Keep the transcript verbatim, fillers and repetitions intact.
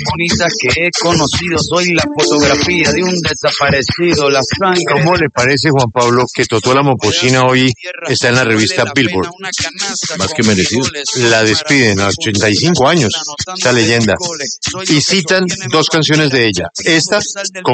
bonita que he conocido, soy la fotografía de un desaparecido, la sangre. ¿Cómo le parece, Juan Pablo, que Totó la Momposina hoy está en la revista Billboard? Más que merecido. La despiden a ochenta y cinco años, esta leyenda, y citan dos canciones de ella. Esta,